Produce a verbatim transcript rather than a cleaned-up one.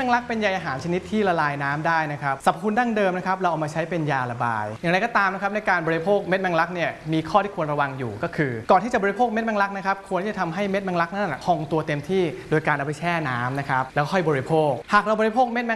ดแมงลักเป็นใยอาหารชนิดที่ละลายน้ำได้นะครับสรรพคุณดั้งเดิมนะครับเราเอามาใช้เป็นยาระบายอย่างไรก็ตามนะครับในการบริโภคเม็ดแมงลักเนี่ยมีข้อที่ควรระวังอยู่ก็คือก่อนที่จะบริโภคเม็ดแมงลักนะครับควรที่จะทำให้เม็ดแมงลักนั้นพองตัวเต็มที่โดยการเอาไปแช่น้ำนะครับแล้วค่อยบริโภคหากเราบริโภคเม็ดแมง